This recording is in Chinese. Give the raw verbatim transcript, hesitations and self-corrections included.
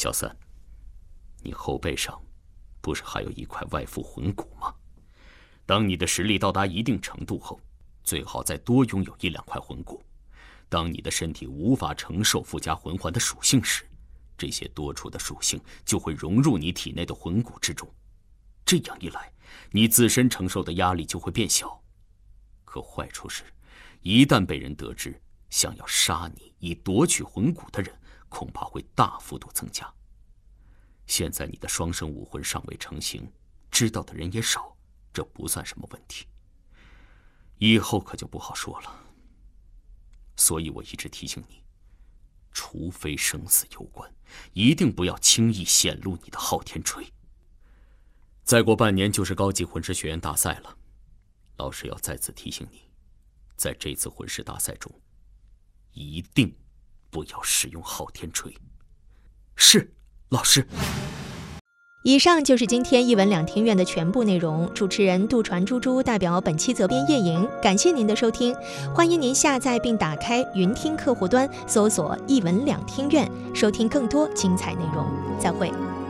小三，你后背上不是还有一块外附魂骨吗？当你的实力到达一定程度后，最好再多拥有一两块魂骨。当你的身体无法承受附加魂环的属性时，这些多出的属性就会融入你体内的魂骨之中。这样一来，你自身承受的压力就会变小。可坏处是，一旦被人得知想要杀你以夺取魂骨的人，恐怕会大幅度增加。现在你的双生武魂尚未成型，知道的人也少，这不算什么问题。以后可就不好说了。所以我一直提醒你，除非生死攸关，一定不要轻易显露你的昊天锤。再过半年就是高级魂师学院大赛了，老师要再次提醒你，在这次魂师大赛中，一定不要使用昊天锤。是，老师。 以上就是今天一文两听院的全部内容。主持人渡船猪猪代表本期责编叶莹，感谢您的收听。欢迎您下载并打开云听客户端，搜索一文两听院，收听更多精彩内容。再会。